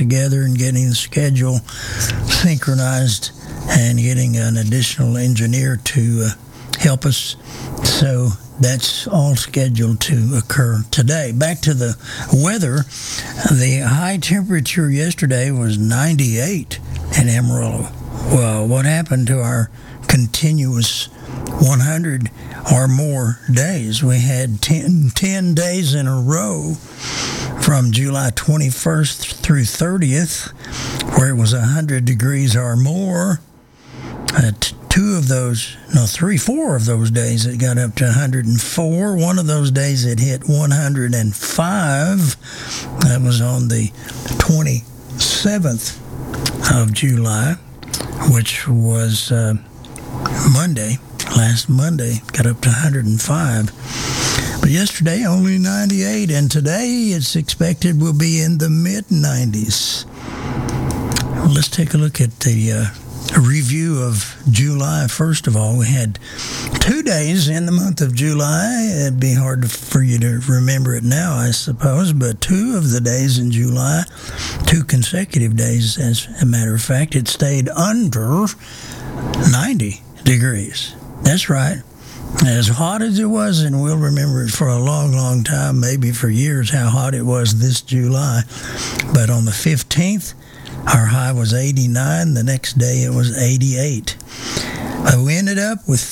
together and getting the schedule synchronized and getting an additional engineer to help us. So that's all scheduled to occur today. Back to the weather. The high temperature yesterday was 98 in Amarillo. Well, what happened to our continuous 100 or more days? We had 10 days in a row from July 21st through 30th where it was 100 degrees or more. Four of those days it got up to 104. One of those days it hit 105. That was on the 27th of July, which was Monday. Last Monday got up to 105. But yesterday only 98, and today it's expected will be in the mid-90s. Well, let's take a look at the review of July. First of all, we had 2 days in the month of July. It'd be hard for you to remember it now, I suppose, but 2 of the days in July, 2 consecutive days, as a matter of fact, it stayed under 90 degrees. That's right. As hot as it was, and we'll remember it for a long, long time, maybe for years, how hot it was this July. But on the 15th, our high was 89. The next day it was 88. We ended up with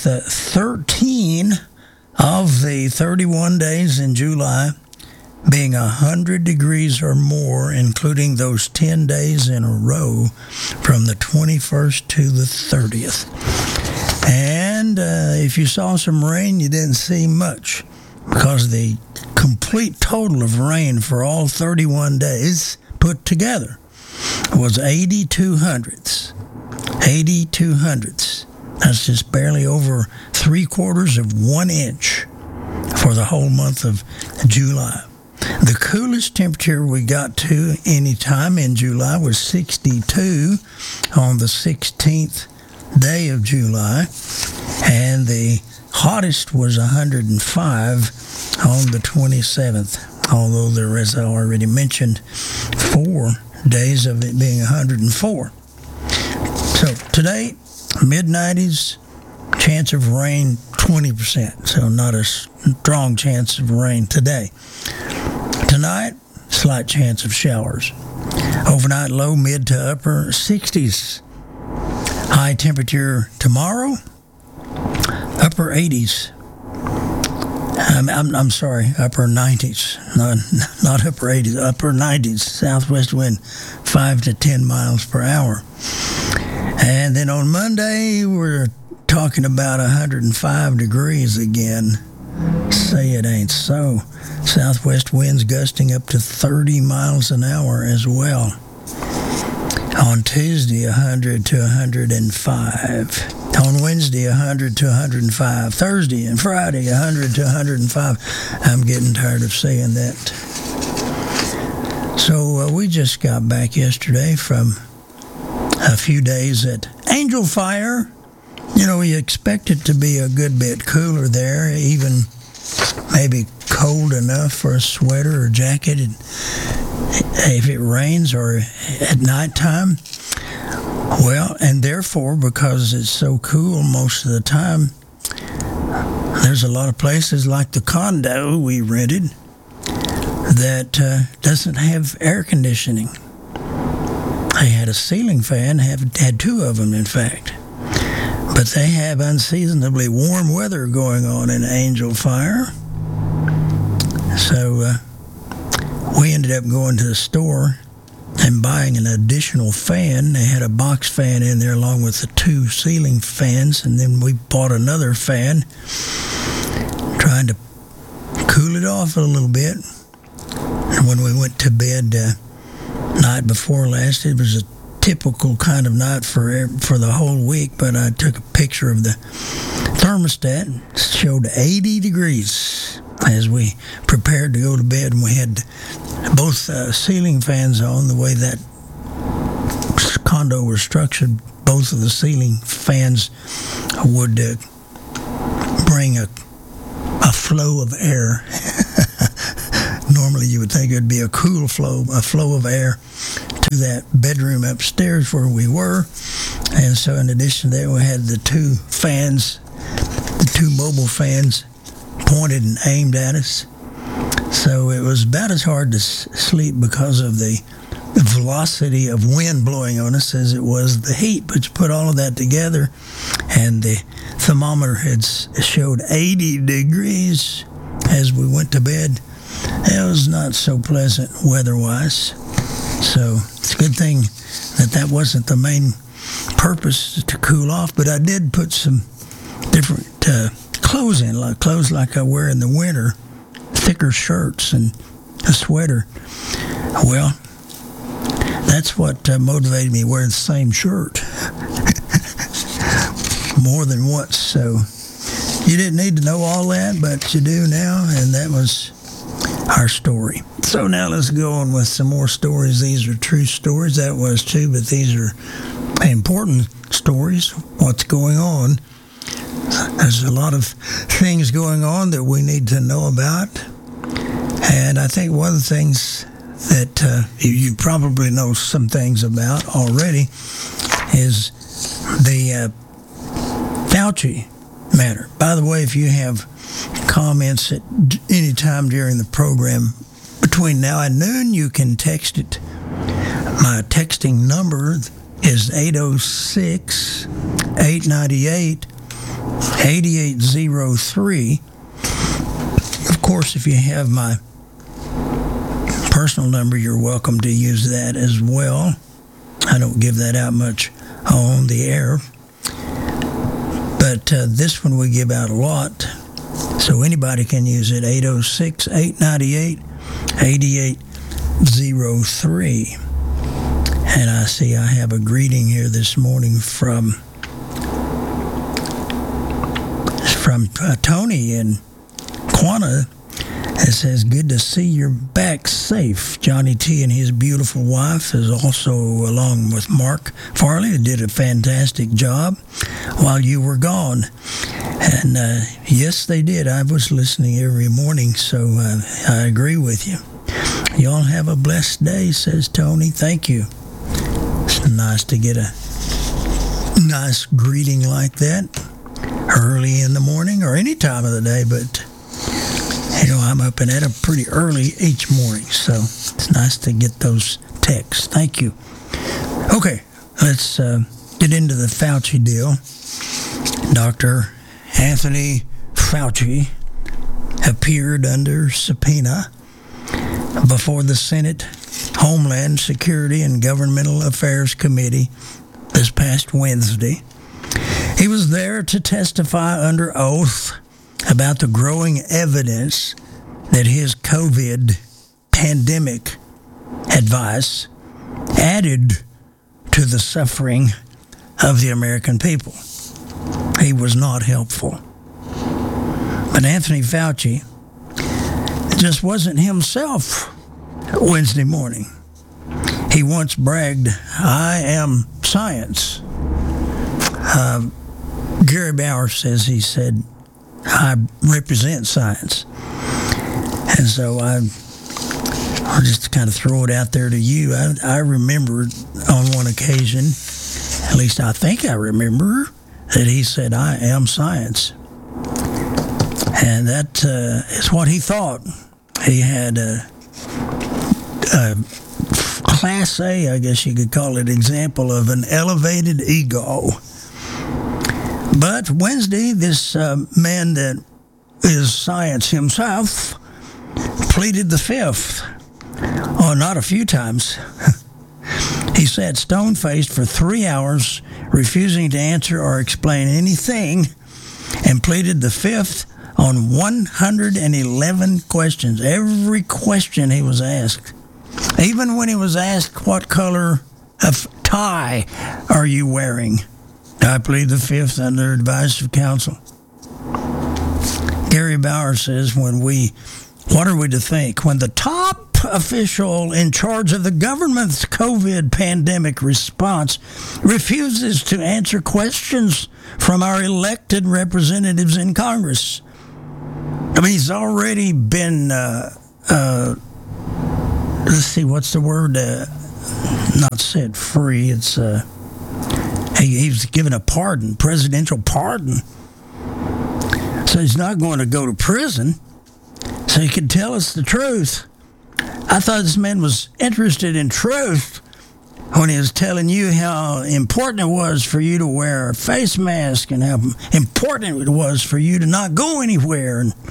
13 of the 31 days in July being 100 degrees or more, including those 10 days in a row from the 21st to the 30th. And if you saw some rain, you didn't see much, because the complete total of rain for all 31 days put together was 82 hundredths. 82 hundredths. That's just barely over 3/4 of 1 inch for the whole month of July. The coolest temperature we got to any time in July was 62 on the 16th day of July, and the hottest was 105 on the 27th, although there, as I already mentioned, 4 days of it being 104. So today, mid-90s, chance of rain 20%, so not a strong chance of rain today. Tonight, slight chance of showers. Overnight low mid to upper 60s. High temperature tomorrow, upper 80s. I'm sorry, upper 90s, not upper 80s, upper 90s. Southwest wind 5 to 10 miles per hour. And then on Monday, we're talking about 105 degrees again. Say it ain't so. Southwest winds gusting up to 30 miles an hour as well. On Tuesday, 100 to 105. On Wednesday, 100 to 105. Thursday and Friday, 100 to 105. I'm getting tired of saying that. So we just got back yesterday from a few days at Angel Fire. You know, we expect it to be a good bit cooler there, even maybe cold enough for a sweater or jacket if it rains or at nighttime. Well, and therefore, because it's so cool most of the time, there's a lot of places like the condo we rented that doesn't have air conditioning. They had a ceiling fan, had 2 of them, in fact. But they have unseasonably warm weather going on in Angel Fire. So we ended up going to the store and buying an additional fan. They had a box fan in there along with the 2 ceiling fans, and then we bought another fan, trying to cool it off a little bit. And when we went to bed night before last, it was a typical kind of night for the whole week, but I took a picture of the thermostat. It showed 80 degrees as we prepared to go to bed, and we had both ceiling fans on. The way that condo was structured, both of the ceiling fans would bring a flow of air. Normally you would think it would be a cool flow, a flow of air to that bedroom upstairs where we were. And so in addition to that, we had the two mobile fans pointed and aimed at us. So it was about as hard to sleep because of the velocity of wind blowing on us as it was the heat. But you put all of that together, and the thermometer had showed 80 degrees as we went to bed. It was not so pleasant weather-wise. So it's a good thing that wasn't the main purpose, to cool off. But I did put some different clothes in, like clothes like I wear in the winter, thicker shirts and a sweater. Well, that's what motivated me, wearing the same shirt more than once. So you didn't need to know all that, but you do now, and that was our story. So now let's go on with some more stories. These are true stories. That was too, but these are important stories. What's going on? There's a lot of things going on that we need to know about. And I think one of the things that you probably know some things about already is the Fauci matter. By the way, if you have comments at any time during the program between now and noon, you can text it. My texting number is 806-898-8803. Of course, if you have my personal number, you're welcome to use that as well. I don't give that out much on the air, but this one we give out a lot, so anybody can use it. 806-898-8803. And I see I have a greeting here this morning from Tony in Quanah. It says, good to see you're back safe. Johnny T and his beautiful wife is also along with Mark Farley. They did a fantastic job while you were gone. And yes, they did. I was listening every morning, so I agree with you. Y'all have a blessed day, says Tony. Thank you. It's nice to get a nice greeting like that early in the morning or any time of the day, but I'm up and at 'em pretty early each morning, so it's nice to get those texts. Thank you. Okay, let's get into the Fauci deal. Dr. Anthony Fauci appeared under subpoena before the Senate Homeland Security and Governmental Affairs Committee this past Wednesday. He was there to testify under oath about the growing evidence that his COVID pandemic advice added to the suffering of the American people. He was not helpful. But Anthony Fauci just wasn't himself Wednesday morning. He once bragged, "I am science." Gary Bauer says he said, "I represent science." And so I'll just kind of throw it out there to you. I remember on one occasion, at least I think I remember, that he said, "I am science." And that is what he thought. He had a Class A, I guess you could call it, example of an elevated ego. But Wednesday, this man that is science himself pleaded the fifth. Oh, not a few times. He sat stone-faced for 3 hours, refusing to answer or explain anything, and pleaded the fifth on 111 questions. Every question he was asked. Even when he was asked, "What color of tie are you wearing?" "I plead the fifth under advice of counsel." Gary Bauer says, what are we to think? When the top official in charge of the government's COVID pandemic response refuses to answer questions from our elected representatives in Congress. I mean, he's already been, let's see, what's the word? not set free. It's he was given a pardon, presidential pardon. So he's not going to go to prison. So he could tell us the truth. I thought this man was interested in truth when he was telling you how important it was for you to wear a face mask and how important it was for you to not go anywhere and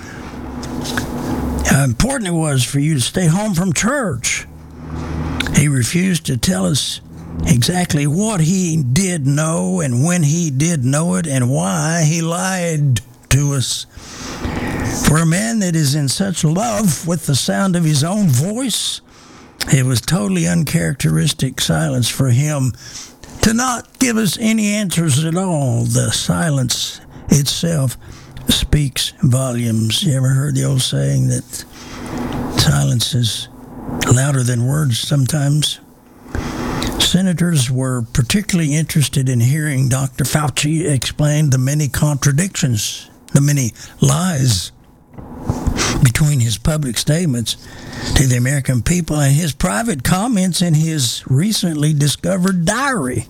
how important it was for you to stay home from church. He refused to tell us exactly what he did know and when he did know it and why he lied to us. For a man that is in such love with the sound of his own voice, it was totally uncharacteristic silence for him to not give us any answers at all. The silence itself speaks volumes. You ever heard the old saying that silence is louder than words sometimes? Senators were particularly interested in hearing Dr. Fauci explain the many contradictions, the many lies between his public statements to the American people and his private comments in his recently discovered diary.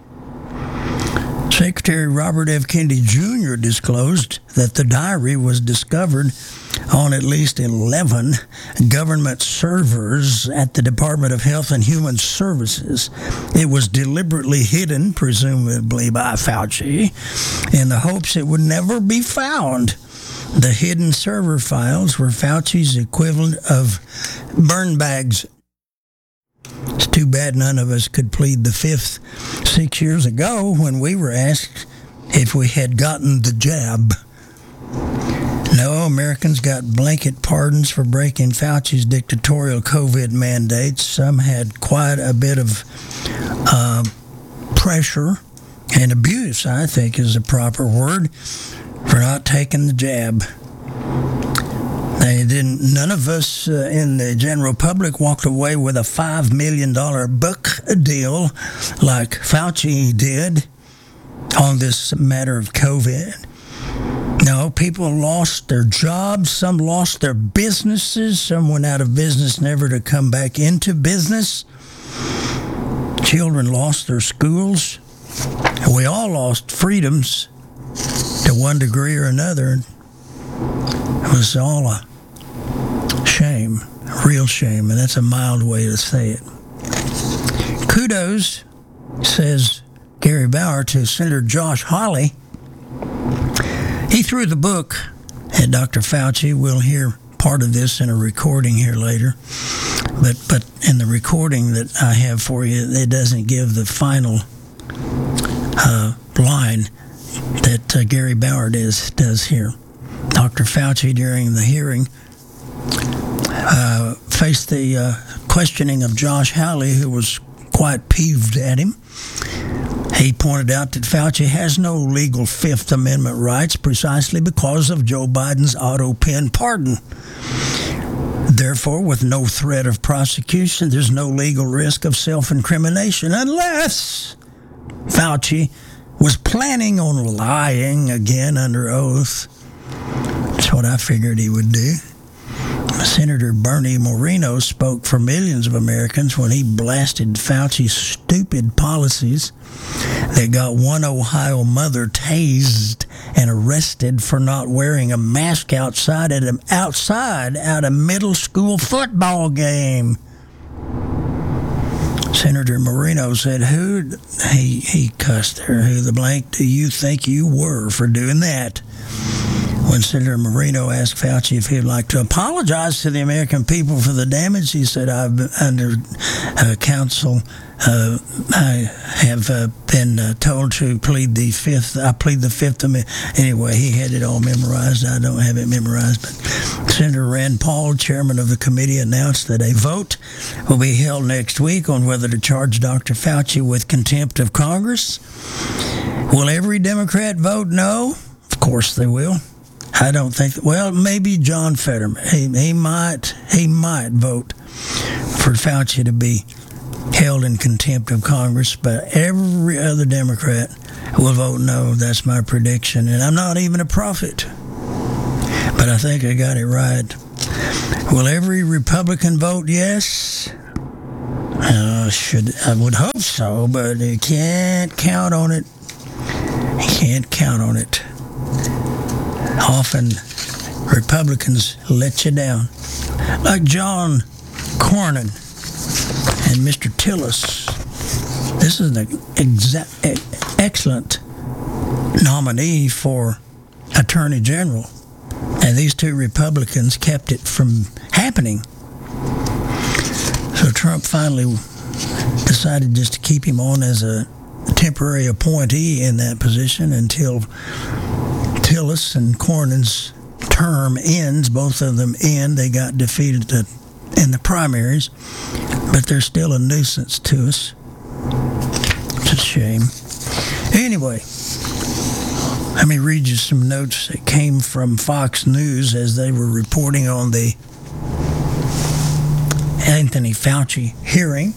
Secretary Robert F. Kennedy Jr. disclosed that the diary was discovered on at least 11 government servers at the Department of Health and Human Services. It was deliberately hidden, presumably by Fauci, in the hopes it would never be found. The hidden server files were Fauci's equivalent of burn bags. It's too bad none of us could plead the fifth 6 years ago when we were asked if we had gotten the jab. No, Americans got blanket pardons for breaking Fauci's dictatorial COVID mandates. Some had quite a bit of pressure and abuse, I think is the proper word, for not taking the jab. None of us in the general public walked away with a $5 million book deal like Fauci did on this matter of COVID. No, people lost their jobs, some lost their businesses, some went out of business never to come back into business. Children lost their schools. We all lost freedoms to one degree or another. It was all a shame, a real shame, and that's a mild way to say it. Kudos, says Gary Bauer, to Senator Josh Hawley. He threw the book at Dr. Fauci. We'll hear part of this in a recording here later. But in the recording that I have for you, it doesn't give the final line that Gary Bauer does here. Dr. Fauci, during the hearing, faced the questioning of Josh Hawley, who was quite peeved at him. He pointed out that Fauci has no legal Fifth Amendment rights precisely because of Joe Biden's auto-pen pardon. Therefore, with no threat of prosecution, there's no legal risk of self-incrimination unless Fauci was planning on lying again under oath. That's what I figured he would do. Senator Bernie Moreno spoke for millions of Americans when he blasted Fauci's stupid policies that got one Ohio mother tased and arrested for not wearing a mask outside at a middle school football game. Senator Moreno said, he cussed her, who the blank do you think you were for doing that? When Senator Moreno asked Fauci if he'd like to apologize to the American people for the damage, he said, I've been under counsel. I have been told to plead the fifth. I plead the Fifth Amendment. Anyway, he had it all memorized. I don't have it memorized. But Senator Rand Paul, chairman of the committee, announced that a vote will be held next week on whether to charge Dr. Fauci with contempt of Congress. Will every Democrat vote no? Of course they will. I don't think. Well, maybe John Fetterman. He might vote for Fauci to be held in contempt of Congress, but every other Democrat will vote no. That's my prediction, and I'm not even a prophet, but I think I got it right. Will every Republican vote yes? I would hope so, but you can't count on it. You can't count on it. Often Republicans let you down. Like John Cornyn and Mr. Tillis. This is an excellent nominee for Attorney General. And these two Republicans kept it from happening. So Trump finally decided just to keep him on as a temporary appointee in that position until Tillis and Cornyn's term ends. Both of them end. They got defeated in the primaries, but they're still a nuisance to us. It's a shame. Anyway, let me read you some notes that came from Fox News as they were reporting on the Anthony Fauci hearing.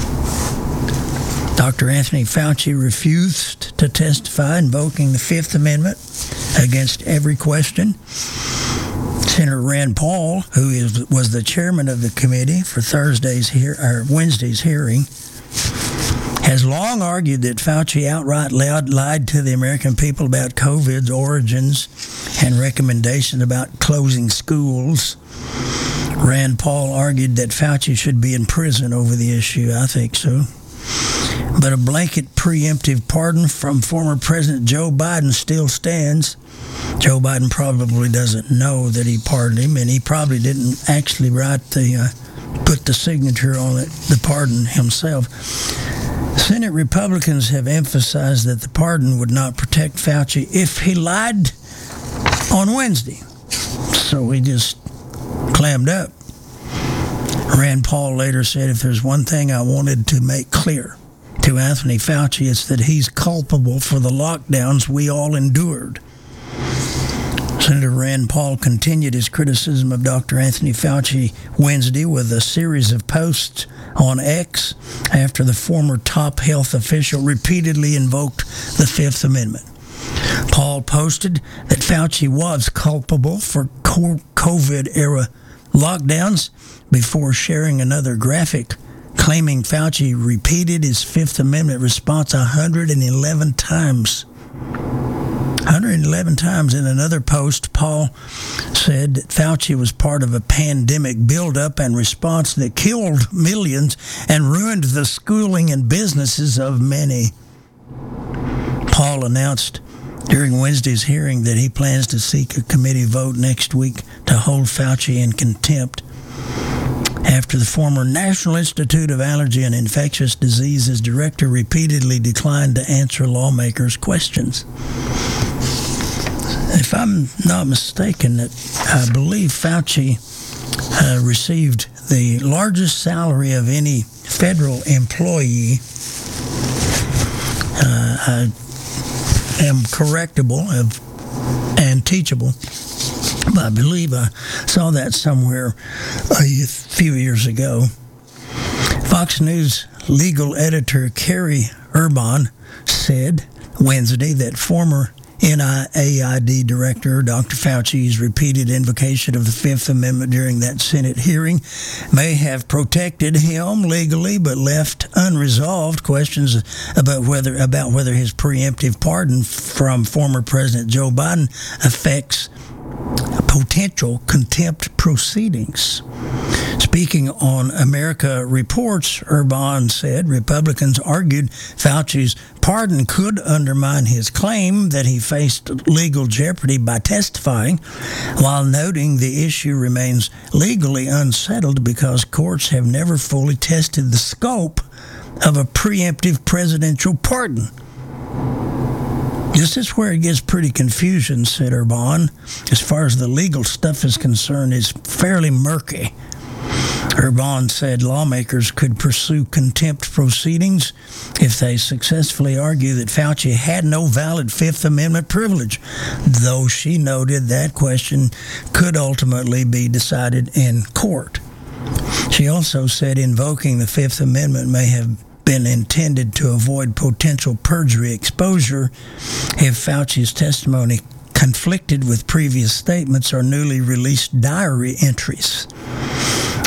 Dr. Anthony Fauci refused to testify, invoking the Fifth Amendment against every question. Senator Rand Paul, who was the chairman of the committee for Wednesday's hearing, has long argued that Fauci outright lied to the American people about COVID's origins and recommendations about closing schools. Rand Paul argued that Fauci should be in prison over the issue. I think so. But a blanket preemptive pardon from former President Joe Biden still stands. Joe Biden probably doesn't know that he pardoned him, and he probably didn't actually put the signature on it, the pardon himself. Senate Republicans have emphasized that the pardon would not protect Fauci if he lied on Wednesday. So he just clammed up. Rand Paul later said, if there's one thing I wanted to make clear to Anthony Fauci, it's that he's culpable for the lockdowns we all endured. Senator Rand Paul continued his criticism of Dr. Anthony Fauci Wednesday with a series of posts on X after the former top health official repeatedly invoked the Fifth Amendment. Paul posted that Fauci was culpable for COVID-era lockdowns before sharing another graphic claiming Fauci repeated his Fifth Amendment response 111 times. 111 times. In another post, Paul said that Fauci was part of a pandemic buildup and response that killed millions and ruined the schooling and businesses of many. Paul announced during Wednesday's hearing that he plans to seek a committee vote next week to hold Fauci in contempt after the former National Institute of Allergy and Infectious Diseases director repeatedly declined to answer lawmakers' questions. If I'm not mistaken, I believe Fauci received the largest salary of any federal employee. I am correctable and teachable. I believe I saw that somewhere a few years ago. Fox News legal editor Carrie Urban said Wednesday that former NIAID Director Dr. Fauci's repeated invocation of the Fifth Amendment during that Senate hearing may have protected him legally, but left unresolved questions about whether his preemptive pardon from former President Joe Biden affects potential contempt proceedings. Speaking on America Reports, Urban said Republicans argued Fauci's pardon could undermine his claim that he faced legal jeopardy by testifying, while noting the issue remains legally unsettled because courts have never fully tested the scope of a preemptive presidential pardon. This is where it gets pretty confusing, said Urban. As far as the legal stuff is concerned, it's fairly murky. Urban said lawmakers could pursue contempt proceedings if they successfully argue that Fauci had no valid Fifth Amendment privilege, though she noted that question could ultimately be decided in court. She also said invoking the Fifth Amendment may have been intended to avoid potential perjury exposure if Fauci's testimony conflicted with previous statements or newly released diary entries.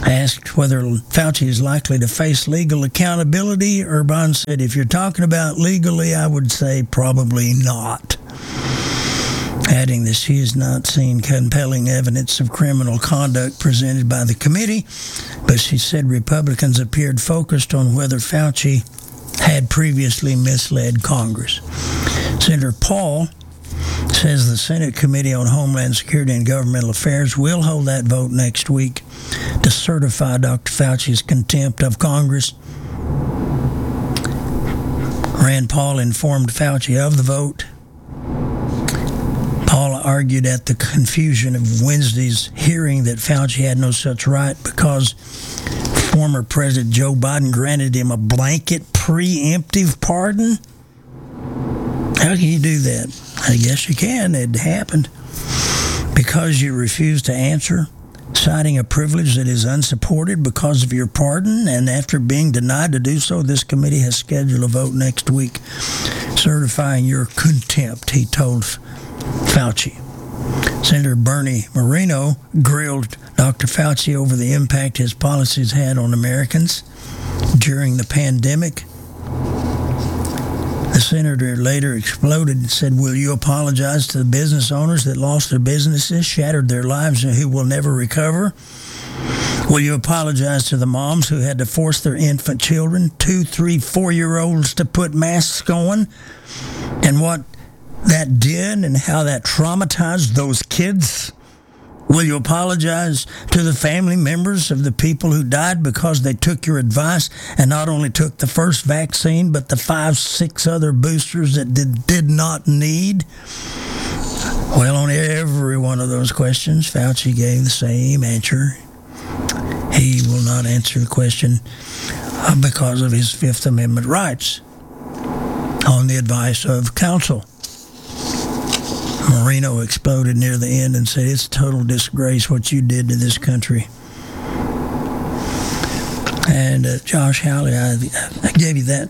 Asked whether Fauci is likely to face legal accountability, Urban said, if you're talking about legally, I would say probably not. Adding that she has not seen compelling evidence of criminal conduct presented by the committee, but she said Republicans appeared focused on whether Fauci had previously misled Congress. Senator Paul says the Senate Committee on Homeland Security and Governmental Affairs will hold that vote next week to certify Dr. Fauci's contempt of Congress. Rand Paul informed Fauci of the vote. Paul argued at the confusion of Wednesday's hearing that Fauci had no such right because former President Joe Biden granted him a blanket preemptive pardon. How can you do that? I guess you can. It happened. Because you refused to answer, citing a privilege that is unsupported because of your pardon, and after being denied to do so, this committee has scheduled a vote next week certifying your contempt, he told Fauci. Senator Bernie Moreno grilled Dr. Fauci over the impact his policies had on Americans during the pandemic. The senator later exploded and said, will you apologize to the business owners that lost their businesses, shattered their lives, and who will never recover? Will you apologize to the moms who had to force their infant children, 2, 3, 4-year-olds, to put masks on? And what that did and how that traumatized those kids? Will you apologize to the family members of the people who died because they took your advice and not only took the first vaccine, but the 5, 6 other boosters that did not need? Well, on every one of those questions, Fauci gave the same answer. He will not answer the question because of his Fifth Amendment rights on the advice of counsel. Moreno exploded near the end and said, it's a total disgrace what you did to this country. And Josh Hawley, I gave you that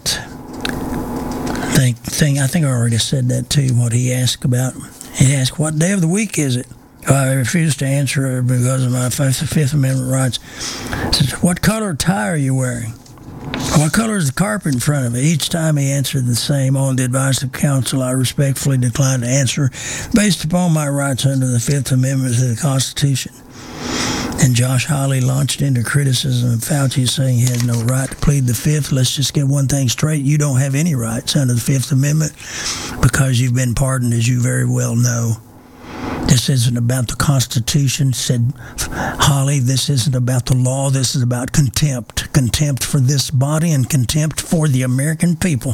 thing. I think I already said that too, what he asked about. He asked, what day of the week is it? I refused to answer because of my Fifth Amendment rights. I said, what color tie are you wearing? What color is the carpet in front of it? Each time he answered the same. On the advice of counsel, I respectfully declined to answer based upon my rights under the Fifth Amendment to the Constitution. And Josh Hawley launched into criticism of Fauci, saying he has no right to plead the Fifth. Let's just get one thing straight. You don't have any rights under the Fifth Amendment because you've been pardoned, as you very well know. This isn't about the Constitution, said Hawley. This isn't about the law. This is about contempt. Contempt for this body and contempt for the American people.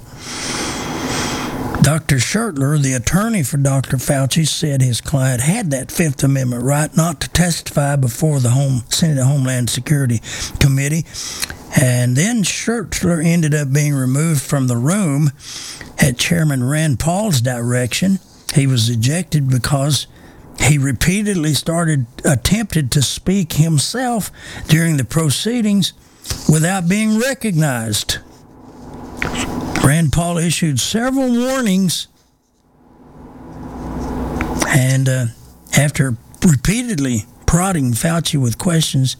Dr. Schertler, the attorney for Dr. Fauci, said his client had that Fifth Amendment right not to testify before the Senate Homeland Security Committee. And then Schertler ended up being removed from the room at Chairman Rand Paul's direction. He was ejected because he repeatedly attempted to speak himself during the proceedings without being recognized. Rand Paul issued several warnings, and after repeatedly prodding Fauci with questions,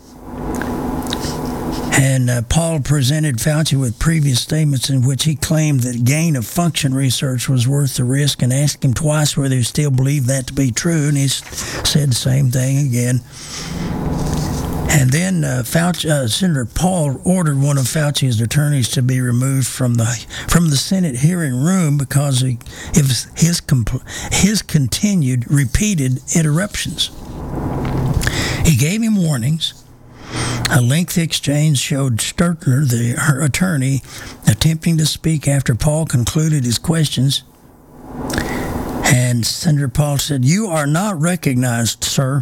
and Paul presented Fauci with previous statements in which he claimed that gain-of-function research was worth the risk, and asked him twice whether he still believed that to be true, and he said the same thing again. And then Senator Paul ordered one of Fauci's attorneys to be removed from the Senate hearing room because of his continued repeated interruptions. He gave him warnings. A lengthy exchange showed Schertler, her attorney, attempting to speak after Paul concluded his questions. And Senator Paul said, "You are not recognized, sir."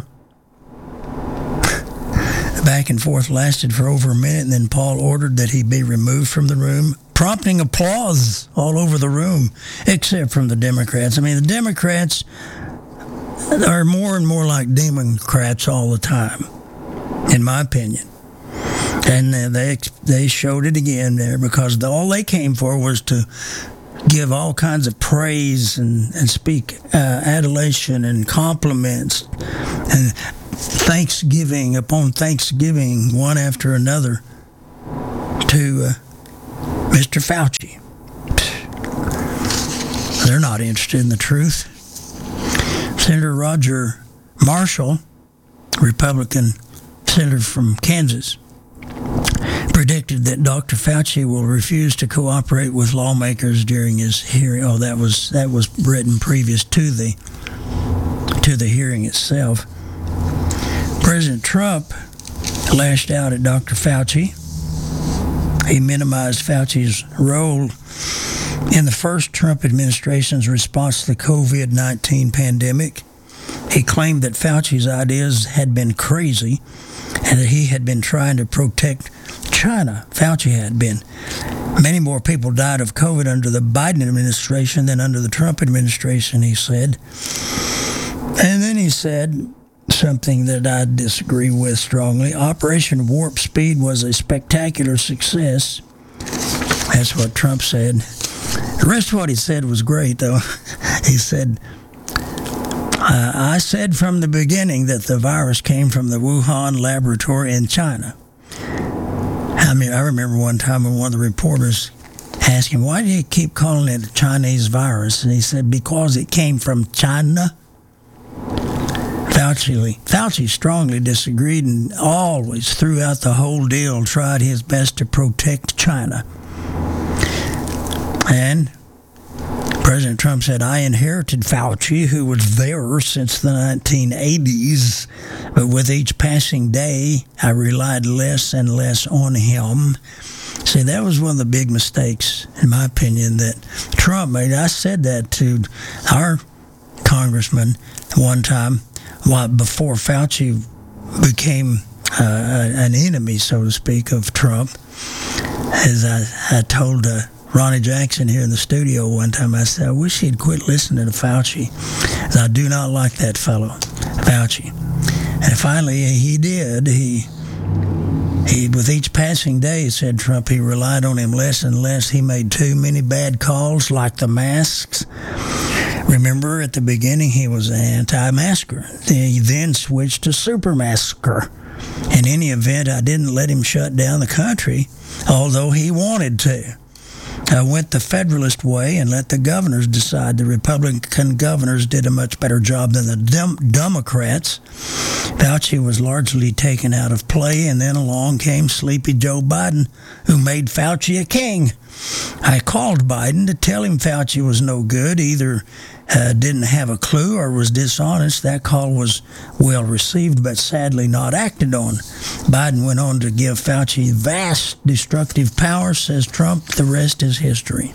The back and forth lasted for over a minute, and then Paul ordered that he be removed from the room, prompting applause all over the room, except from the Democrats. I mean, the Democrats are more and more like Democrats all the time, in my opinion. And they showed it again there because all they came for was to give all kinds of praise and speak adulation and compliments. And Thanksgiving upon Thanksgiving, one after another, to Mr. Fauci. They're not interested in the truth. Senator Roger Marshall, Republican senator from Kansas, predicted that Dr. Fauci will refuse to cooperate with lawmakers during his hearing. Oh, that was written previous to the hearing itself. President Trump lashed out at Dr. Fauci. He minimized Fauci's role in the first Trump administration's response to the COVID-19 pandemic. He claimed that Fauci's ideas had been crazy and that he had been trying to protect China. Fauci had been. Many more people died of COVID under the Biden administration than under the Trump administration, he said. And then he said something that I disagree with strongly. Operation Warp Speed was a spectacular success. That's what Trump said. The rest of what he said was great, though. He said, I said from the beginning that the virus came from the Wuhan laboratory in China. I mean, I remember one time when one of the reporters asked him, why do you keep calling it a Chinese virus? And he said, because it came from China. Fauci strongly disagreed and always, throughout the whole deal, tried his best to protect China. And President Trump said, I inherited Fauci, who was there since the 1980s, but with each passing day, I relied less and less on him. See, that was one of the big mistakes, in my opinion, that Trump made. I said that to our congressman one time, before Fauci became an enemy, so to speak, of Trump. As I told Ronnie Jackson here in the studio one time, I said, I wish he'd quit listening to Fauci. I do not like that fellow, Fauci. And finally, he did. He with each passing day, said Trump, he relied on him less and less. He made too many bad calls, like the masks. Remember, at the beginning, he was an anti-masker. He then switched to super-masker. In any event, I didn't let him shut down the country, although he wanted to. I went the Federalist way and let the governors decide. The Republican governors did a much better job than the Democrats. Fauci was largely taken out of play, and then along came sleepy Joe Biden, who made Fauci a king. I called Biden to tell him Fauci was no good, either didn't have a clue or was dishonest. That call was well received, but sadly not acted on. Biden went on to give Fauci vast destructive power, says Trump. The rest is history.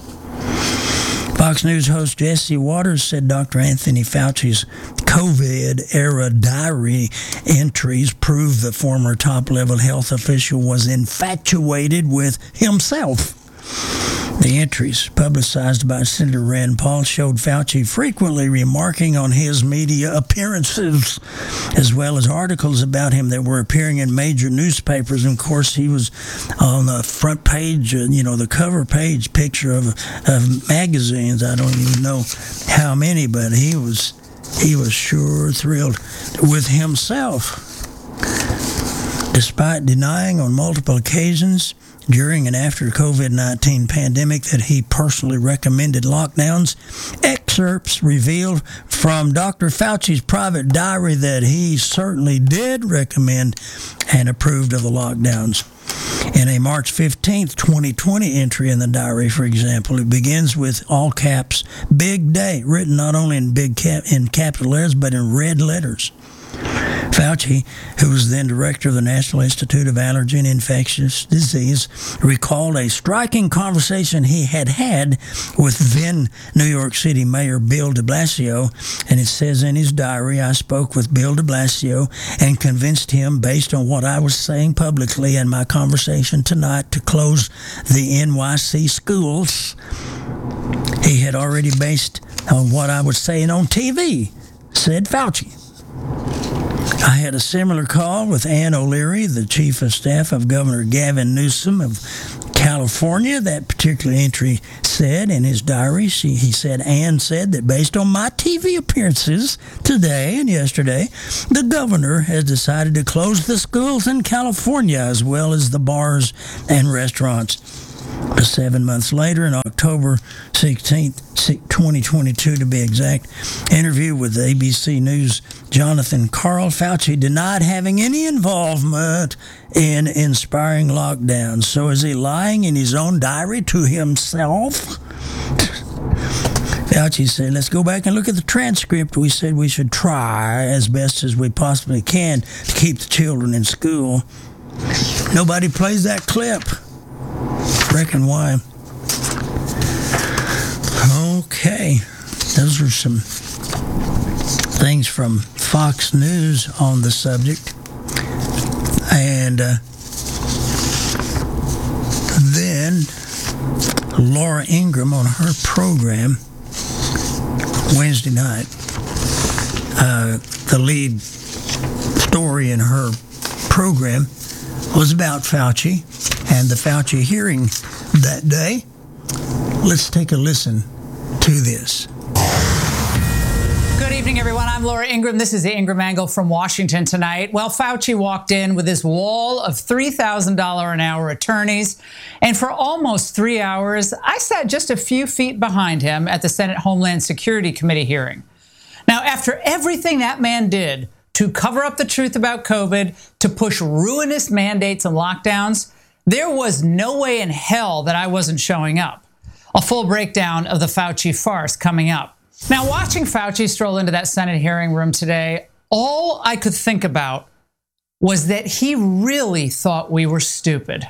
Fox News host Jesse Waters said Dr. Anthony Fauci's COVID-era diary entries prove the former top-level health official was infatuated with himself. The entries, publicized by Senator Rand Paul, showed Fauci frequently remarking on his media appearances, as well as articles about him that were appearing in major newspapers. And of course, he was on the front page, the cover page picture of magazines. I don't even know how many, but he was sure thrilled with himself. Despite denying on multiple occasions during and after the COVID-19 pandemic that he personally recommended lockdowns, excerpts revealed from Dr. Fauci's private diary that he certainly did recommend and approved of the lockdowns. In a March 15th, 2020 entry in the diary, for example, it begins with all caps, big day, written not only in in capital letters, but in red letters. Fauci, who was then director of the National Institute of Allergy and Infectious Disease, recalled a striking conversation he had with then New York City Mayor Bill de Blasio, and it says in his diary, I spoke with Bill de Blasio and convinced him, based on what I was saying publicly in my conversation tonight, to close the NYC schools. He had already based on what I was saying on TV, said Fauci. I had a similar call with Ann O'Leary, the chief of staff of Governor Gavin Newsom of California, that particular entry said in his diary, he said, Ann said that based on my TV appearances today and yesterday, the governor has decided to close the schools in California as well as the bars and restaurants. 7 months later, on October 16th, 2022 to be exact, interview with ABC News' Jonathan Karl, Fauci denied having any involvement in inspiring lockdowns. So is he lying in his own diary to himself? Fauci said, let's go back and look at the transcript. We said we should try as best as we possibly can to keep the children in school. Nobody plays that clip. Reckon why. Okay, those are some things from Fox News on the subject. And then Laura Ingraham on her program Wednesday night, the lead story in her program was about Fauci and the Fauci hearing that day. Let's take a listen to this. Good evening, everyone. I'm Laura Ingraham. This is the Ingraham Angle from Washington tonight. Well, Fauci walked in with his wall of $3,000 an hour attorneys, and for almost 3 hours, I sat just a few feet behind him at the Senate Homeland Security Committee hearing. Now, after everything that man did to cover up the truth about COVID, to push ruinous mandates and lockdowns, there was no way in hell that I wasn't showing up. A full breakdown of the Fauci farce coming up. Now, watching Fauci stroll into that Senate hearing room today, all I could think about was that he really thought we were stupid.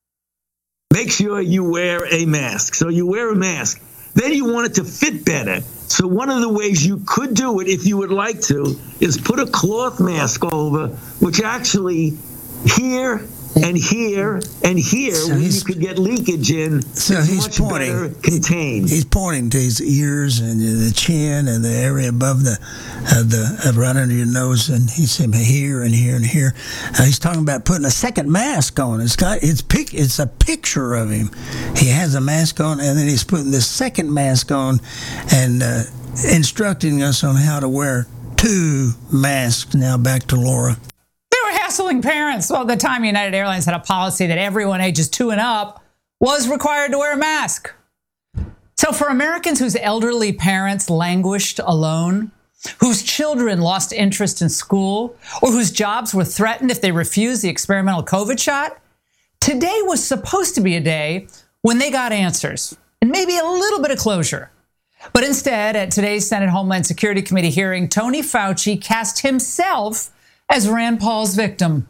Make sure you wear a mask. So you wear a mask. Then you want it to fit better. So one of the ways you could do it, if you would like to, is put a cloth mask over, which actually here and here and here, so where you could get leakage in, so he's much pointing, better contained. He's pointing to his ears and the chin and the area above the right under your nose, and he's saying here and here and here. He's talking about putting a second mask on. It's a picture of him. He has a mask on, and then he's putting this second mask on, and instructing us on how to wear two masks. Now back to Laura. Hassling parents. Well, at the time, United Airlines had a policy that everyone ages 2 and up was required to wear a mask. So for Americans whose elderly parents languished alone, whose children lost interest in school, or whose jobs were threatened if they refused the experimental COVID shot, today was supposed to be a day when they got answers and maybe a little bit of closure. But instead, at today's Senate Homeland Security Committee hearing, Tony Fauci cast himself as Rand Paul's victim.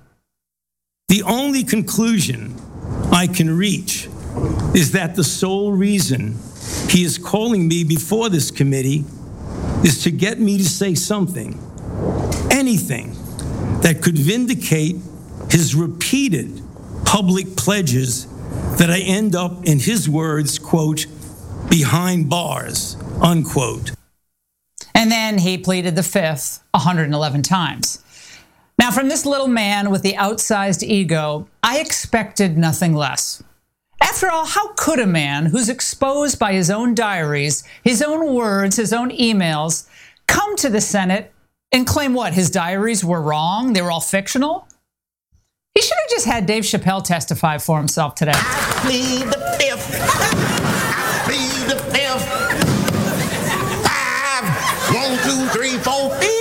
The only conclusion I can reach is that the sole reason he is calling me before this committee is to get me to say something, anything, that could vindicate his repeated public pledges that I end up, in his words, quote, behind bars, unquote. And then he pleaded the fifth 111 times. Now, from this little man with the outsized ego, I expected nothing less. After all, how could a man who's exposed by his own diaries, his own words, his own emails, come to the Senate and claim what? His diaries were wrong? They were all fictional? He should have just had Dave Chappelle testify for himself today. I plead the fifth. I plead the fifth. 5, 1, 2, 3, 4, 5.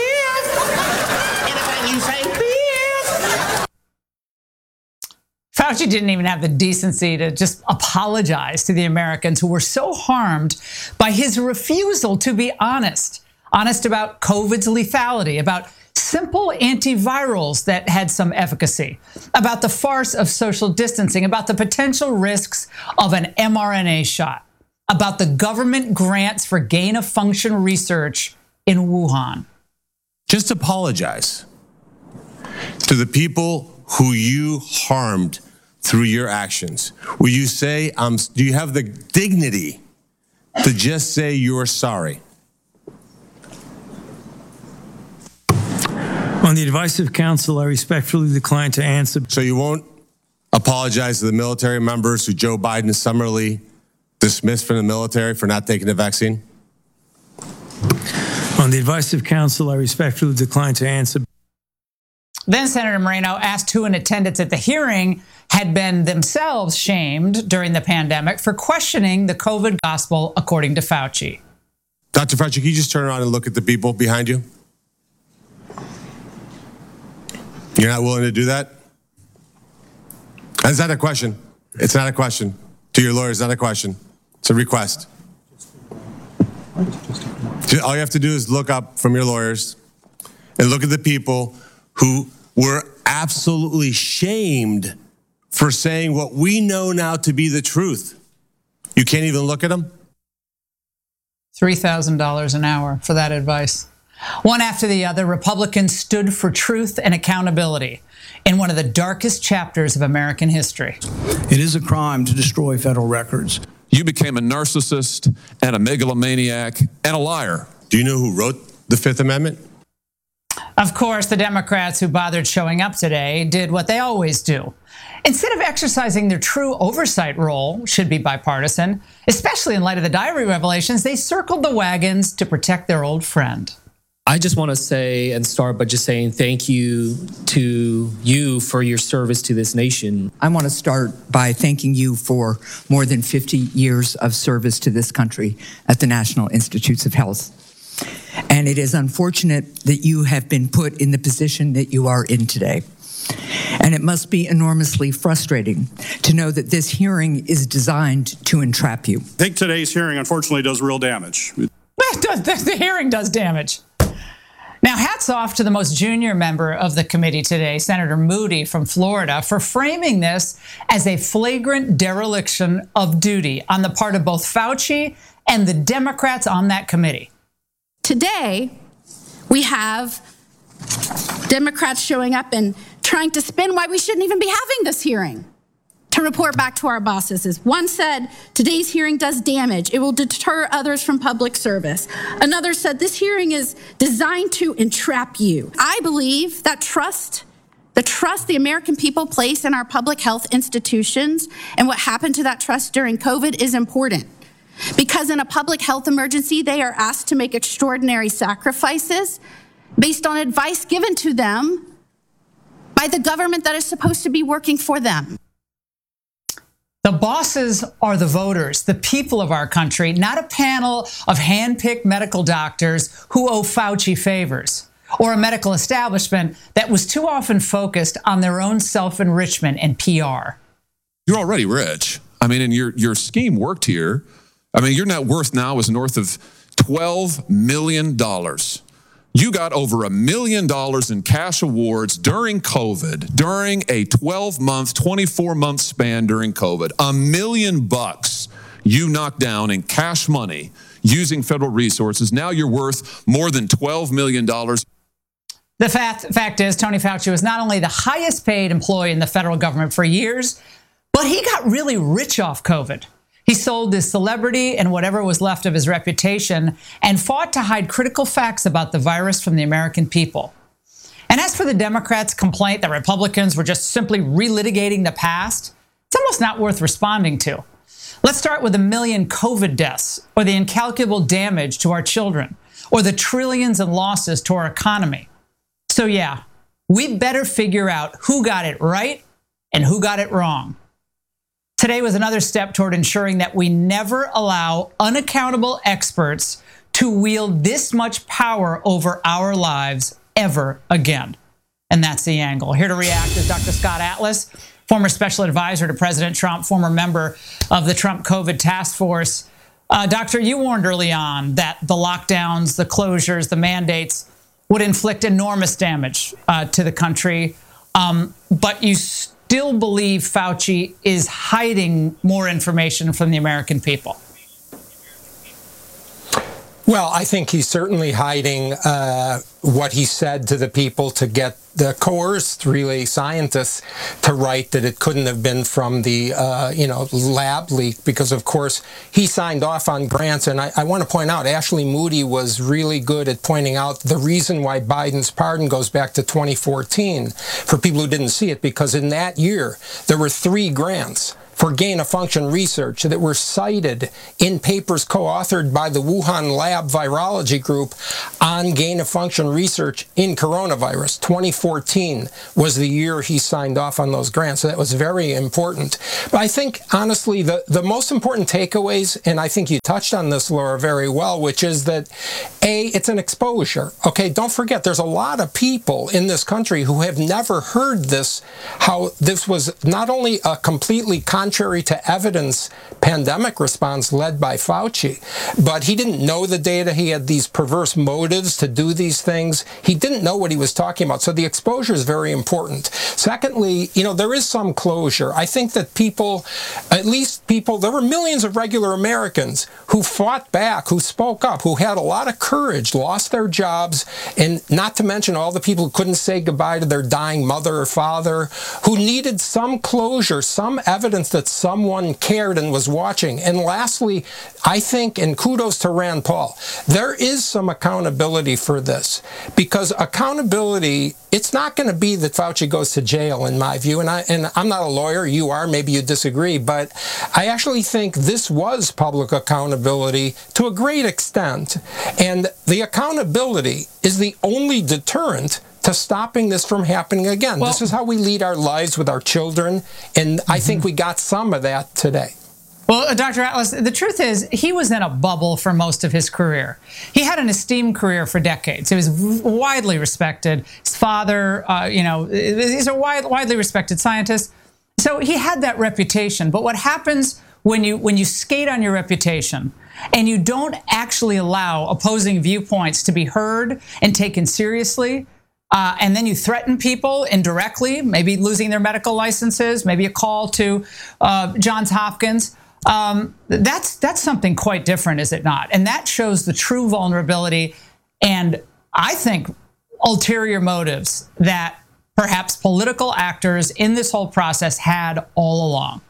Fauci didn't even have the decency to just apologize to the Americans who were so harmed by his refusal to be honest about COVID's lethality, about simple antivirals that had some efficacy, about the farce of social distancing, about the potential risks of an mRNA shot, about the government grants for gain-of-function research in Wuhan. Just apologize to the people who you harmed through your actions. Will you say, do you have the dignity to just say you're sorry? On the advice of counsel, I respectfully decline to answer. So you won't apologize to the military members who Joe Biden summarily dismissed from the military for not taking the vaccine? On the advice of counsel, I respectfully decline to answer. Then Senator Moreno asked who in attendance at the hearing had been themselves shamed during the pandemic for questioning the COVID gospel according to Fauci. Dr. Fauci, can you just turn around and look at the people behind you? You're not willing to do that? That's not a question. It's not a question. To your lawyers, not a question. It's a request. All you have to do is look up from your lawyers and look at the people who were absolutely shamed for saying what we know now to be the truth. You can't even look at them? $3,000 an hour for that advice. One after the other, Republicans stood for truth and accountability in one of the darkest chapters of American history. It is a crime to destroy federal records. You became a narcissist and a megalomaniac and a liar. Do you know who wrote the Fifth Amendment? Of course, the Democrats who bothered showing up today did what they always do. Instead of exercising their true oversight role, should be bipartisan, especially in light of the diary revelations, they circled the wagons to protect their old friend. I just want to say and start by just saying thank you to you for your service to this nation. I want to start by thanking you for more than 50 years of service to this country at the National Institutes of Health. And it is unfortunate that you have been put in the position that you are in today. And it must be enormously frustrating to know that this hearing is designed to entrap you. I think today's hearing, unfortunately, does real damage. The hearing does damage. Now, hats off to the most junior member of the committee today, Senator Moody from Florida, for framing this as a flagrant dereliction of duty on the part of both Fauci and the Democrats on that committee. Today, we have Democrats showing up and trying to spin why we shouldn't even be having this hearing. To report back to our bosses. One said, today's hearing does damage. It will deter others from public service. Another said, this hearing is designed to entrap you. I believe that the trust the American people place in our public health institutions and what happened to that trust during COVID is important. Because in a public health emergency, they are asked to make extraordinary sacrifices based on advice given to them by the government that is supposed to be working for them. The bosses are the voters, the people of our country, not a panel of hand-picked medical doctors who owe Fauci favors, or a medical establishment that was too often focused on their own self-enrichment and PR. You're already rich. I mean, and your scheme worked here. I mean, your net worth now is north of $12 million. You got over $1 million in cash awards during COVID, during a 12-month, 24-month span during COVID. $1 million you knocked down in cash money using federal resources. Now you're worth more than $12 million. The fact is, Tony Fauci was not only the highest paid employee in the federal government for years, but he got really rich off COVID. He sold his celebrity and whatever was left of his reputation and fought to hide critical facts about the virus from the American people. And as for the Democrats' complaint that Republicans were just simply relitigating the past, it's almost not worth responding to. Let's start with 1 million COVID deaths, or the incalculable damage to our children, or the trillions in losses to our economy. So yeah, we better figure out who got it right and who got it wrong. Today was another step toward ensuring that we never allow unaccountable experts to wield this much power over our lives ever again. And that's the angle. Here to react is Dr. Scott Atlas, former special advisor to President Trump, former member of the Trump COVID task force. Doctor, you warned early on that the lockdowns, the closures, the mandates would inflict enormous damage to the country, but you still believe Fauci is hiding more information from the American people? Well, I think he's certainly hiding what he said to the people to get the coerced, really, scientists to write that it couldn't have been from the, lab leak, because, of course, he signed off on grants. And I want to point out, Ashley Moody was really good at pointing out the reason why Biden's pardon goes back to 2014, for people who didn't see it, because in that year, there were 3 grants for gain-of-function research that were cited in papers co-authored by the Wuhan Lab Virology Group on gain-of-function research in coronavirus. 2014 was the year he signed off on those grants, so that was very important. But I think, honestly, the most important takeaways, and I think you touched on this, Laura, very well, which is that, A, it's an exposure. Okay, don't forget, there's a lot of people in this country who have never heard this, how this was not only a completely contrary to evidence pandemic response led by Fauci, but he didn't know the data. He had these perverse motives to do these things. He didn't know what he was talking about. So the exposure is very important. Secondly, there is some closure. I think that there were millions of regular Americans who fought back, who spoke up, who had a lot of courage, lost their jobs, and not to mention all the people who couldn't say goodbye to their dying mother or father, who needed some closure, some evidence that someone cared and was watching. And lastly, I think, and kudos to Rand Paul, there is some accountability for this, because accountability, it's not going to be that Fauci goes to jail, in my view, and I'm not a lawyer, you are, maybe you disagree, but I actually think this was public accountability to a great extent, and the accountability is the only deterrent to stopping this from happening again. This is how we lead our lives with our children, and I think we got some of that today. Well, Dr. Atlas, the truth is he was in a bubble for most of his career. He had an esteemed career for decades. He was widely respected. His father, he's a widely respected scientist. So he had that reputation. But what happens when you skate on your reputation and you don't actually allow opposing viewpoints to be heard and taken seriously, and then you threaten people indirectly, maybe losing their medical licenses, maybe a call to Johns Hopkins, that's something quite different, is it not? And that shows the true vulnerability and, I think, ulterior motives that perhaps political actors in this whole process had all along.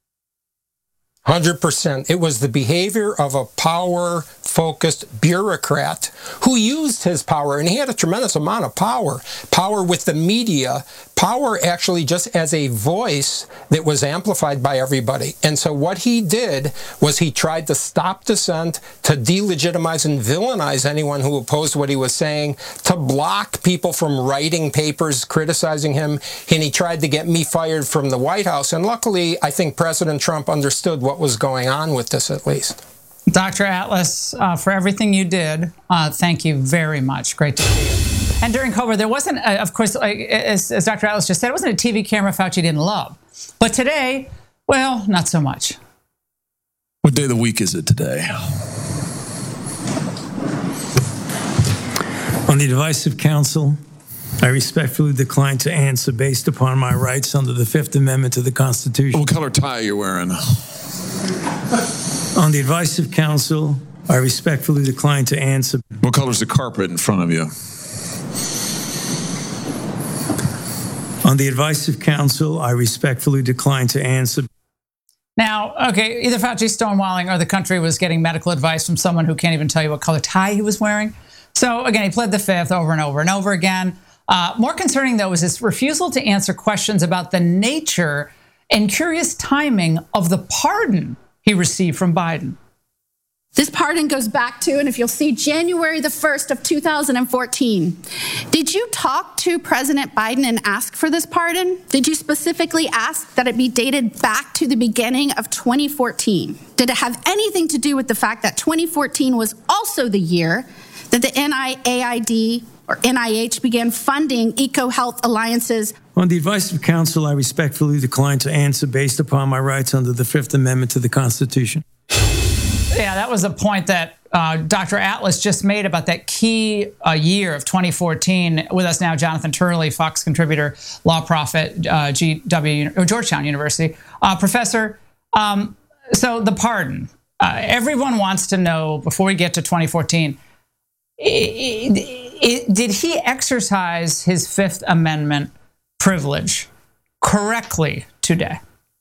100%. It was the behavior of a power-focused bureaucrat who used his power, and he had a tremendous amount of power with the media, power actually just as a voice that was amplified by everybody. And so what he did was he tried to stop dissent, to delegitimize and villainize anyone who opposed what he was saying, to block people from writing papers criticizing him, and he tried to get me fired from the White House. And luckily, I think President Trump understood what was going on with this, at least. Dr. Atlas, for everything you did, thank you very much. Great to see you. And during COVID, there wasn't, of course, as Dr. Atlas just said, it wasn't a TV camera Fauci didn't love. But today, well, not so much. What day of the week is it today? On the advice of counsel, I respectfully decline to answer based upon my rights under the Fifth Amendment to the Constitution. What color tie are you wearing? On the advice of counsel, I respectfully decline to answer. What color's the carpet in front of you? On the advice of counsel, I respectfully decline to answer. Now, okay, either Fauci's stonewalling or the country was getting medical advice from someone who can't even tell you what color tie he was wearing. So again, he pled the Fifth over and over and over again. More concerning, though, was his refusal to answer questions about the nature and curious timing of the pardon he received from Biden. This pardon goes back to, and if you'll see, January the 1st of 2014. Did you talk to President Biden and ask for this pardon? Did you specifically ask that it be dated back to the beginning of 2014? Did it have anything to do with the fact that 2014 was also the year that the NIAID or NIH began funding EcoHealth alliances? On the advice of counsel, I respectfully decline to answer based upon my rights under the Fifth Amendment to the Constitution. Yeah, that was a point that Dr. Atlas just made about that key year of 2014. With us now, Jonathan Turley, Fox contributor, law prophet, Georgetown University. Professor, so the pardon. everyone wants to know, before we get to 2014, did he exercise his Fifth Amendment privilege correctly today?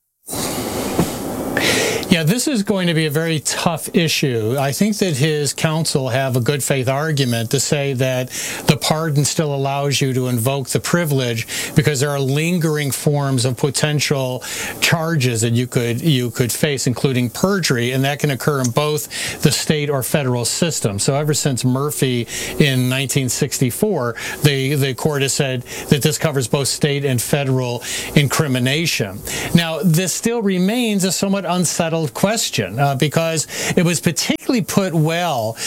Yeah, this is going to be a very tough issue. I think that his counsel have a good faith argument to say that the pardon still allows you to invoke the privilege because there are lingering forms of potential charges that you could face, including perjury, and that can occur in both the state or federal system. So ever since Murphy in 1964, the court has said that this covers both state and federal incrimination. Now, this still remains a somewhat unsettled question because it was particularly put well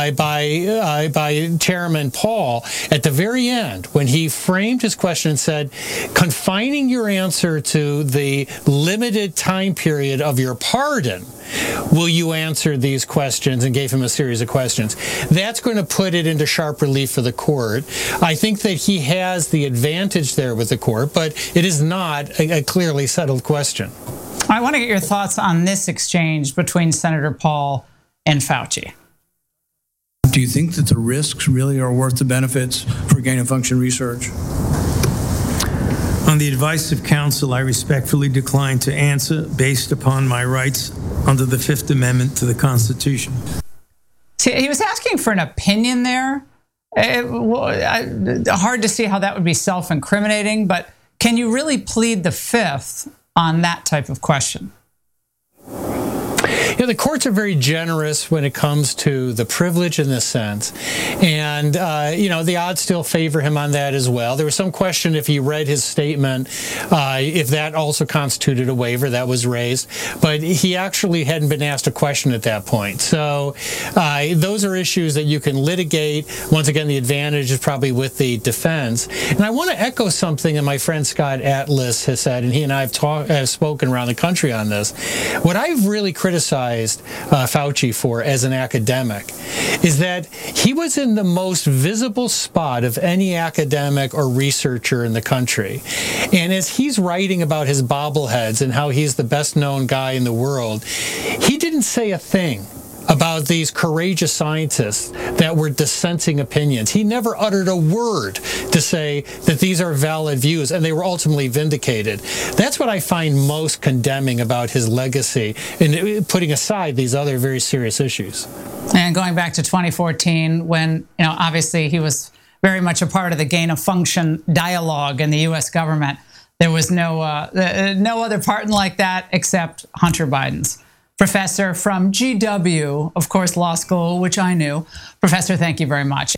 by Chairman Paul at the very end when he framed his question and said, confining your answer to the limited time period of your pardon, will you answer these questions, and gave him a series of questions. That's going to put it into sharp relief for the court. I think that he has the advantage there with the court, but it is not a clearly settled question. I want to get your thoughts on this exchange between Senator Paul and Fauci. Do you think that the risks really are worth the benefits for gain-of-function research? On the advice of counsel, I respectfully decline to answer based upon my rights under the Fifth Amendment to the Constitution. See, he was asking for an opinion there. Hard to see how that would be self-incriminating, but can you really plead the Fifth on that type of question? Yeah, the courts are very generous when it comes to the privilege in this sense. And, the odds still favor him on that as well. There was some question if he read his statement, if that also constituted a waiver. That was raised. But he actually hadn't been asked a question at that point. So those are issues that you can litigate. Once again, the advantage is probably with the defense. And I want to echo something that my friend Scott Atlas has said, and he and I have spoken around the country on this. What I've really criticized Fauci for as an academic is that he was in the most visible spot of any academic or researcher in the country. And as he's writing about his bobbleheads and how he's the best known guy in the world, he didn't say a thing about these courageous scientists that were dissenting opinions. He never uttered a word to say that these are valid views, and they were ultimately vindicated. That's what I find most condemning about his legacy, and putting aside these other very serious issues. And going back to 2014, when obviously he was very much a part of the gain-of-function dialogue in the U.S. government, there was no other pardon like that except Hunter Biden's. Professor from GW, of course, law school, which I knew. Professor, thank you very much.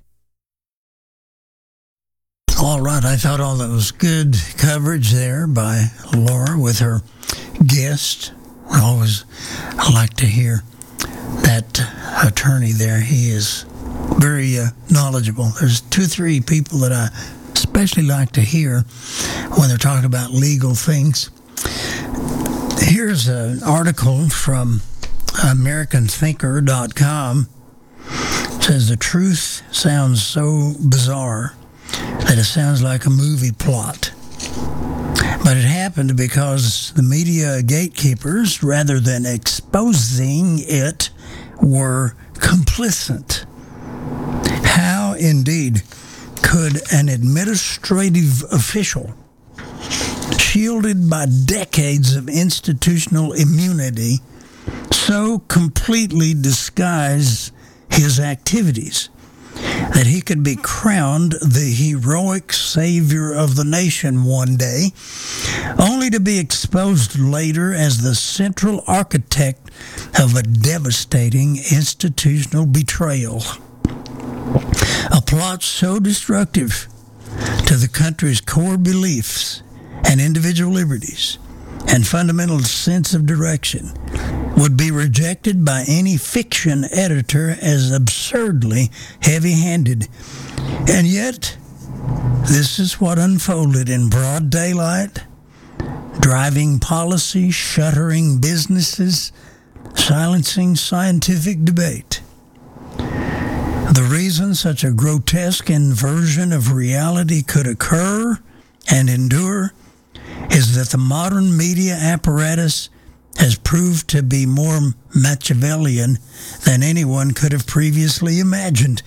All right, I thought all that was good coverage there by Laura with her guest. I like to hear that attorney there. He is very knowledgeable. There's 2-3 people that I especially like to hear when they're talking about legal things. Here's an article from AmericanThinker.com. It says the truth sounds so bizarre that it sounds like a movie plot. But it happened because the media gatekeepers, rather than exposing it, were complicit. How indeed could an administrative official, shielded by decades of institutional immunity, so completely disguise his activities that he could be crowned the heroic savior of the nation one day, only to be exposed later as the central architect of a devastating institutional betrayal? A plot so destructive to the country's core beliefs and individual liberties and fundamental sense of direction would be rejected by any fiction editor as absurdly heavy-handed. And yet, this is what unfolded in broad daylight, driving policy, shuttering businesses, silencing scientific debate. The reason such a grotesque inversion of reality could occur and endure is that the modern media apparatus has proved to be more Machiavellian than anyone could have previously imagined.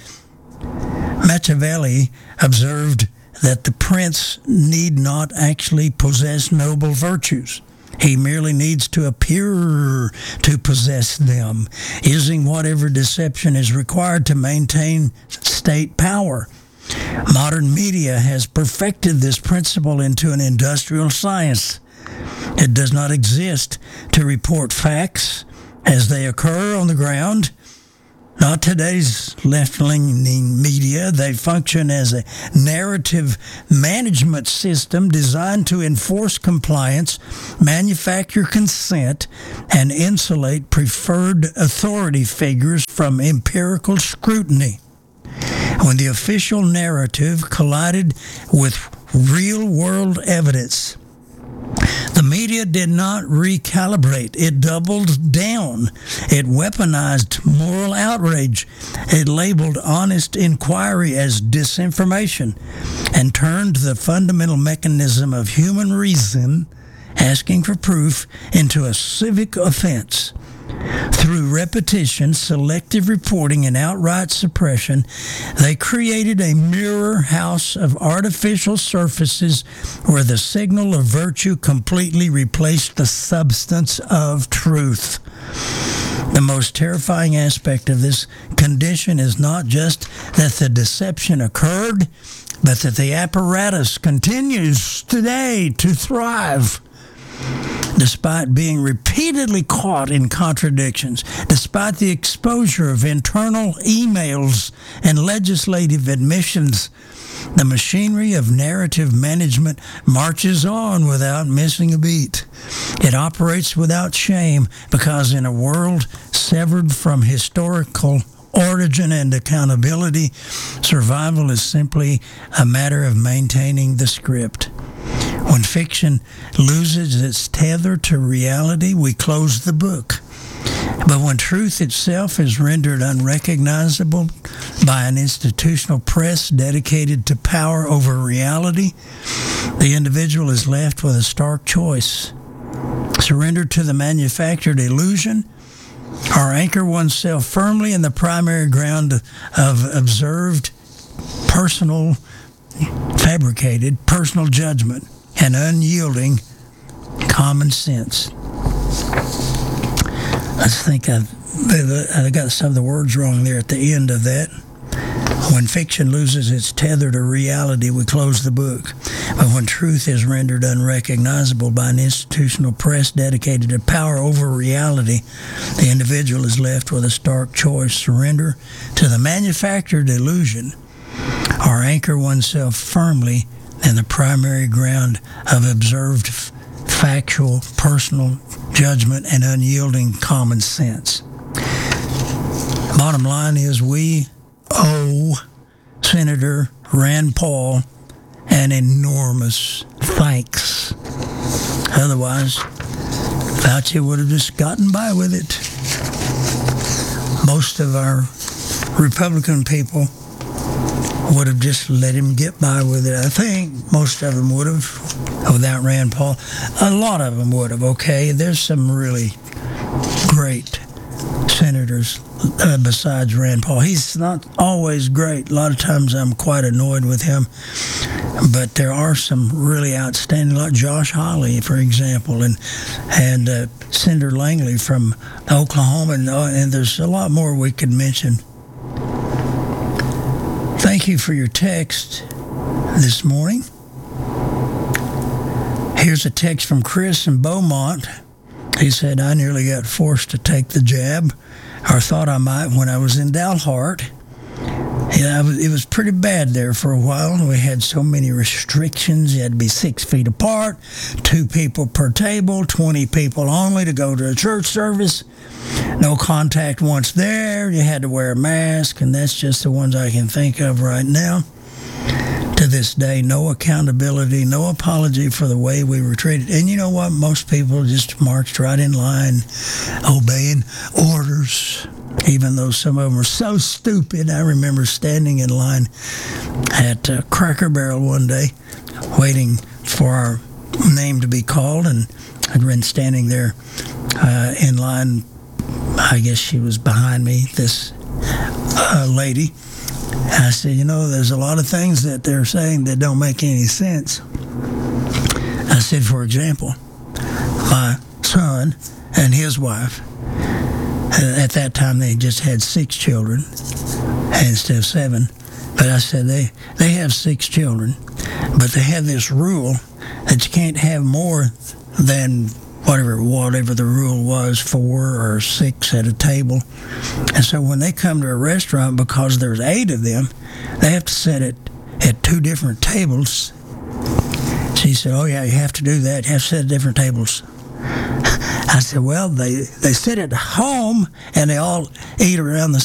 Machiavelli observed that the prince need not actually possess noble virtues. He merely needs to appear to possess them, using whatever deception is required to maintain state power. Modern media has perfected this principle into an industrial science. It does not exist to report facts as they occur on the ground. Not today's left-leaning media. They function as a narrative management system designed to enforce compliance, manufacture consent, and insulate preferred authority figures from empirical scrutiny. When the official narrative collided with real-world evidence, the media did not recalibrate. It doubled down. It weaponized moral outrage. It labeled honest inquiry as disinformation and turned the fundamental mechanism of human reason, asking for proof, into a civic offense. Through repetition, selective reporting, and outright suppression, they created a mirror house of artificial surfaces where the signal of virtue completely replaced the substance of truth. The most terrifying aspect of this condition is not just that the deception occurred, but that the apparatus continues today to thrive. Despite being repeatedly caught in contradictions, despite the exposure of internal emails and legislative admissions, the machinery of narrative management marches on without missing a beat. It operates without shame because in a world severed from historical origin and accountability, survival is simply a matter of maintaining the script. When fiction loses its tether to reality, we close the book. But when truth itself is rendered unrecognizable by an institutional press dedicated to power over reality, the individual is left with a stark choice. Surrender to the manufactured illusion, or anchor oneself firmly in the primary ground of observed, fabricated personal judgment and unyielding common sense. I think I got some of the words wrong there at the end of that. When fiction loses its tether to reality, we close the book. But when truth is rendered unrecognizable by an institutional press dedicated to power over reality, the individual is left with a stark choice: surrender to the manufactured illusion, or anchor oneself firmly in the primary ground of observed factual personal judgment and unyielding common sense. Bottom line is, we owe Senator Rand Paul an enormous thanks. Otherwise, Fauci would have just gotten by with it. Most of our Republican people would have just let him get by with it. I think most of them would have, without Rand Paul. A lot of them would have, okay? There's some really great senators besides Rand Paul. He's not always great. A lot of times I'm quite annoyed with him. But there are some really outstanding, like Josh Hawley, for example, and Senator Langley from Oklahoma, and there's a lot more we could mention. Thank you for your text this morning. Here's a text from Chris in Beaumont. He said, I nearly got forced to take the jab, or thought I might, when I was in Dalhart. Yeah, it was pretty bad there for a while. We had so many restrictions. You had to be 6 feet apart, 2 people per table, 20 people only to go to a church service. No contact once there. You had to wear a mask, and that's just the ones I can think of right now. To this day, no accountability, no apology for the way we were treated. And you know what? Most people just marched right in line, obeying orders, even though some of them were so stupid. I remember standing in line at Cracker Barrel one day, waiting for our name to be called, and I'd been standing there in line. I guess she was behind me, this lady. I said, there's a lot of things that they're saying that don't make any sense. I said, for example, my son and his wife, at that time they just had 6 children instead of 7. But I said, they have 6 children, but they have this rule that you can't have more than whatever the rule was, 4 or 6 at a table. And so when they come to a restaurant, because there's 8 of them, they have to sit at 2 different tables. She said, oh yeah, you have to do that. You have to sit at different tables. I said, well, they sit at home and they all eat around the